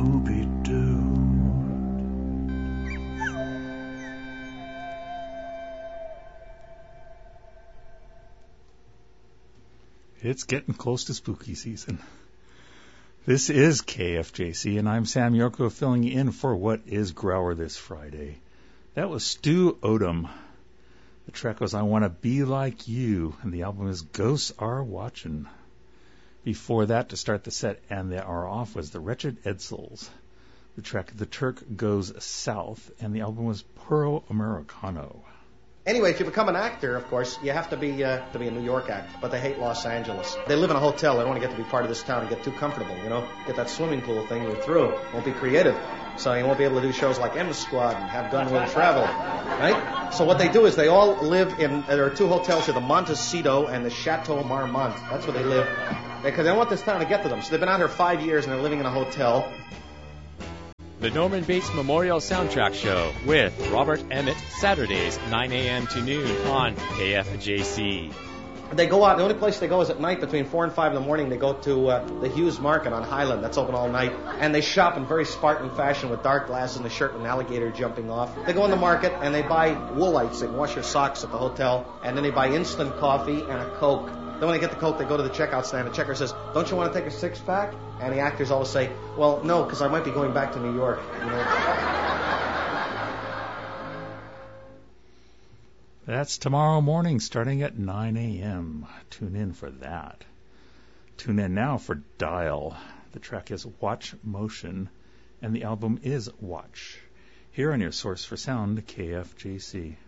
Scooby-Doo. It's getting close to spooky season. This is KFJC, and I'm Sam Yorko filling in for What is Grauer this Friday. That was Stu Odom. The track was I Want to Be Like You, and the album is Ghosts Are Watching. Before that, to start the set and they are off, was the Wretched Edsels. The track The Turk Goes South, and the album was Puro Americano. Anyway, if you become an actor, of course, you have to be a New York actor, but they hate Los Angeles. They live in a hotel. They don't want to get to be part of this town and get too comfortable, you know. Get that swimming pool thing, you're through. Won't be creative. So you won't be able to do shows like M Squad and have Gun Will Travel, right? So what they do is they all live in, there are two hotels here, the Montecito and the Chateau Marmont. That's where they live. Because they don't want this town to get to them. So they've been out here 5 years and they're living in a hotel. The Norman Bates Memorial Soundtrack Show with Robert Emmett, Saturdays, 9 a.m. to noon on KFJC. They go out, the only place they go is at night between 4 and 5 in the morning. They go to the Hughes Market on Highland. That's open all night. And they shop in very Spartan fashion with dark glasses and a shirt with an alligator jumping off. They go in the market and they buy woolites. They can wash your socks at the hotel. And then they buy instant coffee and a Coke. Then when they get the Coke, they go to the checkout stand. The checker says, "Don't you want to take a six-pack?" And the actors always say, "Well, no, because I might be going back to New York." You know? That's tomorrow morning starting at 9 a.m. Tune in for that. Tune in now for Dial. The track is Watch Motion, and the album is Watch. Here on your source for sound, KFJC.